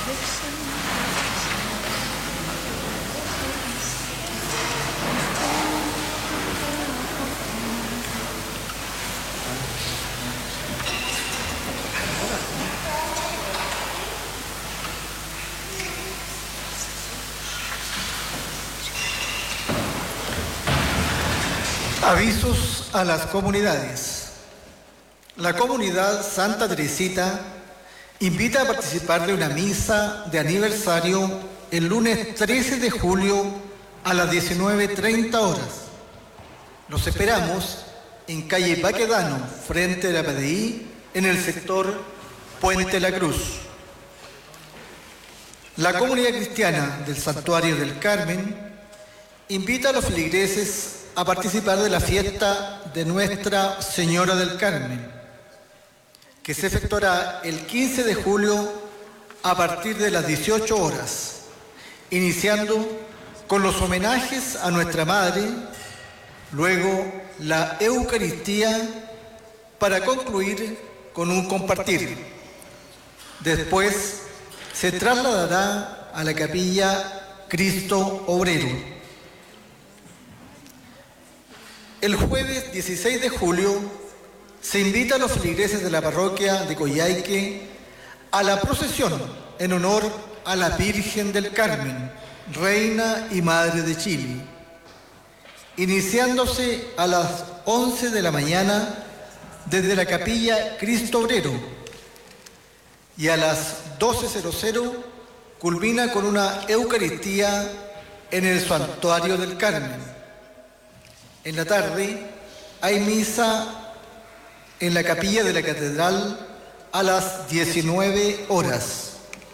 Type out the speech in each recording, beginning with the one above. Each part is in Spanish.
Avisos a las comunidades. La comunidad Santa Teresita invita a participar de una misa de aniversario el lunes 13 de julio a las 19:30 horas. Los esperamos en calle Baquedano, frente a la PDI, en el sector Puente La Cruz. La comunidad cristiana del Santuario del Carmen invita a los feligreses a participar de la fiesta de Nuestra Señora del Carmen, que se efectuará el 15 de julio a partir de las 18 horas, iniciando con los homenajes a nuestra Madre, luego la Eucaristía, para concluir con un compartir. Después se trasladará a la capilla Cristo Obrero. El jueves 16 de julio se invita a los feligreses de la parroquia de Coyhaique a la procesión en honor a la Virgen del Carmen, Reina y Madre de Chile, iniciándose a las 11 de la mañana desde la capilla Cristo Obrero y a las 12:00 culmina con una Eucaristía en el Santuario del Carmen. En la tarde hay misa en la capilla de la catedral a las 19 horas.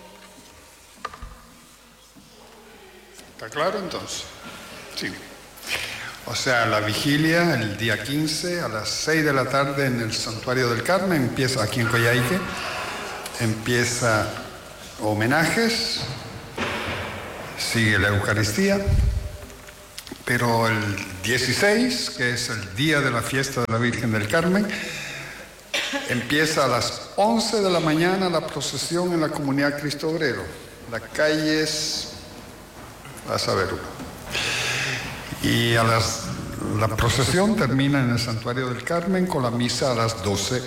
¿Está claro entonces? Sí. O sea, la vigilia el día 15 a las 6 de la tarde en el Santuario del Carmen, empieza aquí en Coyhaique, empieza homenajes, sigue la Eucaristía. Pero el 16, que es el día de la fiesta de la Virgen del Carmen, empieza a las 11 de la mañana la procesión en la comunidad Cristo Obrero. La calle es, vas a ver uno. Y la procesión termina en el Santuario del Carmen con la misa a las 12.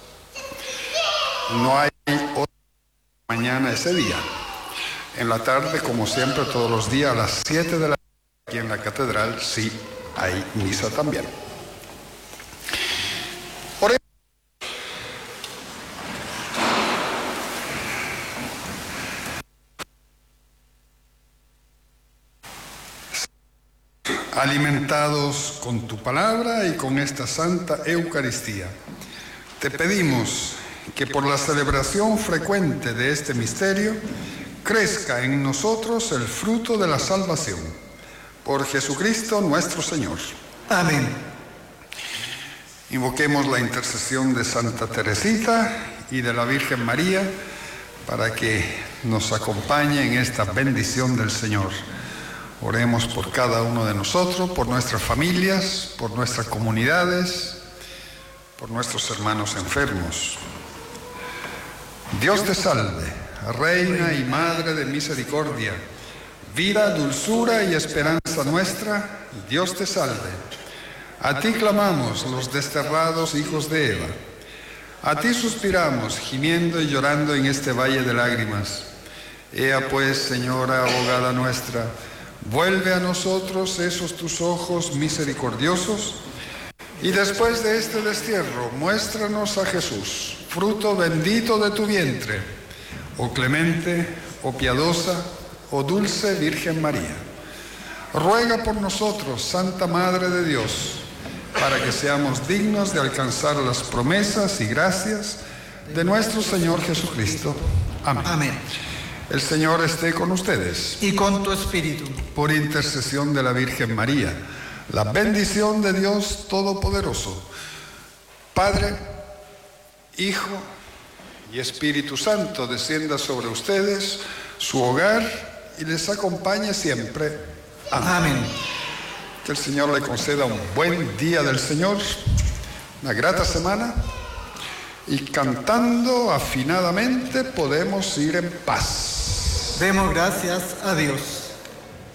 No hay otra mañana ese día. En la tarde, como siempre, todos los días a las 7 de la tarde. Aquí en la catedral sí hay misa también. Alimentados con tu palabra y con esta Santa Eucaristía, te pedimos que por la celebración frecuente de este misterio crezca en nosotros el fruto de la salvación. Por Jesucristo nuestro Señor. Amén. Invoquemos la intercesión de Santa Teresita y de la Virgen María para que nos acompañe en esta bendición del Señor. Oremos por cada uno de nosotros, por nuestras familias, por nuestras comunidades, por nuestros hermanos enfermos. Dios te salve, Reina y Madre de misericordia, vida, dulzura y esperanza nuestra, Dios te salve. A ti clamamos los desterrados hijos de Eva. A ti suspiramos, gimiendo y llorando en este valle de lágrimas. Ea pues, Señora, abogada nuestra, vuelve a nosotros esos tus ojos misericordiosos, y después de este destierro, muéstranos a Jesús, fruto bendito de tu vientre, oh clemente, oh piadosa, oh dulce Virgen María. Ruega por nosotros, Santa Madre de Dios, para que seamos dignos de alcanzar las promesas y gracias de nuestro Señor Jesucristo. Amén. Amén. El Señor esté con ustedes. Y con tu espíritu. Por intercesión de la Virgen María, la bendición de Dios Todopoderoso, Padre, Hijo y Espíritu Santo, descienda sobre ustedes, su hogar, y les acompañe siempre. Amén. Amén. Que el Señor le conceda un buen día del Señor, una grata semana, y cantando afinadamente podemos ir en paz. Demos gracias a Dios.